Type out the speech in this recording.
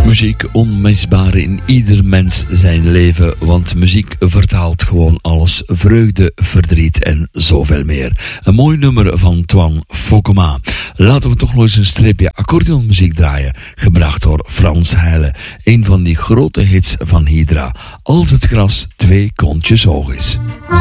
Muziek onmisbaar in ieder mens zijn leven, want muziek vertaalt gewoon alles. Vreugde, verdriet en zoveel meer. Een mooi nummer van Twan Fokoma. Laten we toch nog eens een streepje accordeonmuziek draaien, gebracht door Frans Heijlen. Een van die grote hits van Hydra. Als het gras 2 kontjes hoog is.